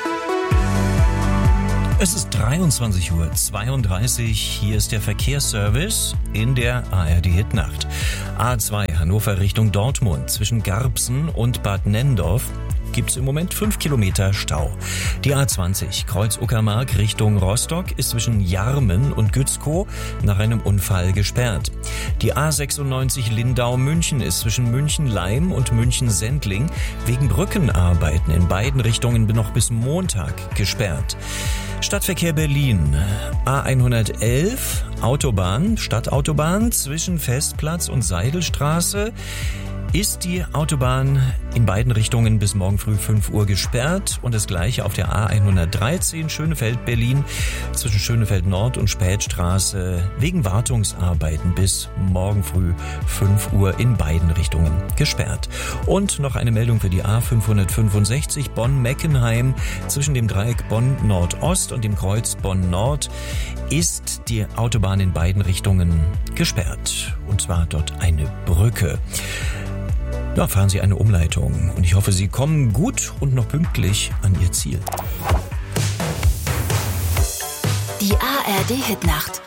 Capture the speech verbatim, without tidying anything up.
Es ist dreiundzwanzig Uhr zweiunddreißig, hier ist der Verkehrsservice in der A R D Hitnacht. A zwei Hannover Richtung Dortmund zwischen Garbsen und Bad Nenndorf gibt es im Moment fünf Kilometer Stau. Die A zwanzig Kreuz-Uckermark Richtung Rostock ist zwischen Jarmen und Gützkow nach einem Unfall gesperrt. Die A sechsundneunzig Lindau-München ist zwischen München-Leim und München-Sendling wegen Brückenarbeiten in beiden Richtungen noch bis Montag gesperrt. Stadtverkehr Berlin, A hundertelf, Autobahn, Stadtautobahn zwischen Festplatz und Seidelstraße ist die Autobahn in beiden Richtungen bis morgen früh fünf Uhr gesperrt und das gleiche auf der A hundertdreizehn Schönefeld-Berlin zwischen Schönefeld Nord und Spätstraße wegen Wartungsarbeiten bis morgen früh fünf Uhr in beiden Richtungen gesperrt. Und noch eine Meldung für die A fünfhundertfünfundsechzig Bonn-Meckenheim zwischen dem Dreieck Bonn-Nordost und dem Kreuz Bonn-Nord ist die Autobahn in beiden Richtungen gesperrt. Und zwar dort eine Brücke. Da fahren Sie eine Umleitung und ich hoffe, Sie kommen gut und noch pünktlich an Ihr Ziel. Die A R D Hitnacht